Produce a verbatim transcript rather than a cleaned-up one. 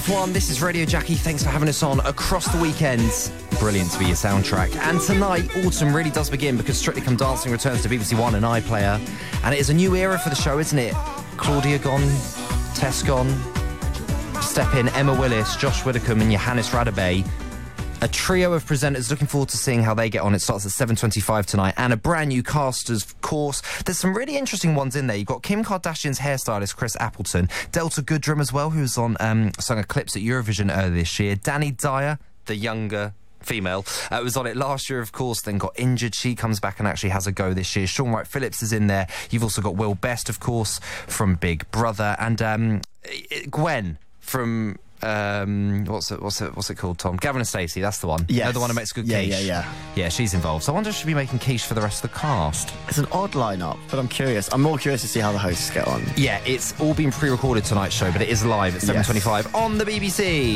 Half one, this is Radio Jackie. Thanks for having us on across the weekend. Brilliant to be your soundtrack. And tonight, autumn really does begin because Strictly Come Dancing returns to B B C One and iPlayer. And it is a new era for the show, isn't it? Claudia gone, Tess gone. Step in Emma Willis, Josh Widdicombe and Johannes Radebe. A trio of presenters, looking forward to seeing how they get on. It starts at seven twenty-five tonight. And a brand new cast, of course. There's some really interesting ones in there. You've got Kim Kardashian's hairstylist, Chris Appleton. Delta Goodrem as well, who's on um, sung a clips at Eurovision earlier this year. Danny Dyer, the younger female, uh, was on it last year, of course, then got injured. She comes back and actually has a go this year. Shaun Wright-Phillips is in there. You've also got Will Best, of course, from Big Brother. And um, Gwen from... Um, what's it? What's it? What's it called? Tom, Gavin and Stacey. That's the one. Yeah, no, the one who makes good yeah, quiche. Yeah, yeah, yeah. She's involved. So I wonder if she'll be making quiche for the rest of the cast. It's an odd lineup, but I'm curious. I'm more curious to see how the hosts get on. Yeah, it's all been pre-recorded tonight's show, but it is live at seven twenty-five yes. on the B B C.